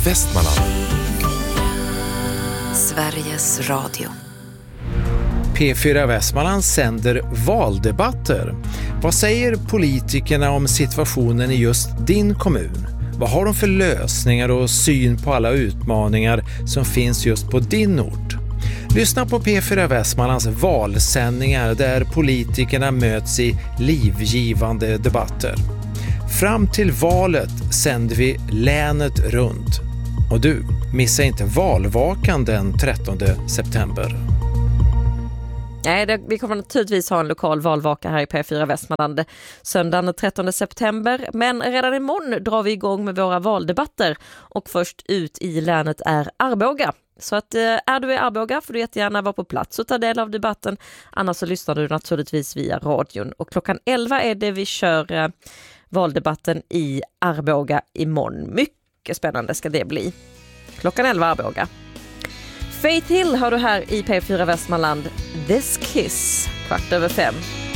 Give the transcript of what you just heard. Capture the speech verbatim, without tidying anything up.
Västmanland. Sveriges Radio. P fyra Västmanland sänder valdebatter. Vad säger politikerna om situationen i just din kommun? Vad har de för lösningar och syn på alla utmaningar som finns just på din ort? Lyssna på P fyra Västmanlands valsändningar där politikerna möts i livgivande debatter. Fram till valet sänder vi länet runt. Och du, missa inte valvakan den trettonde september. Nej, det, vi kommer naturligtvis ha en lokal valvaka här i P fyra Västmanland söndagen den trettonde september. Men redan imorgon drar vi igång med våra valdebatter och först ut i länet är Arboga. Så att är du i Arboga får du jättegärna vara på plats och ta del av debatten. Annars så lyssnar du naturligtvis via radion. Och klockan elva är det vi kör eh, valdebatten i Arboga imorgon. Mycket spännande ska det bli. Klockan elva Arboga. Faith Hill har du här i P fyra Västmanland. This Kiss, kvart över fem.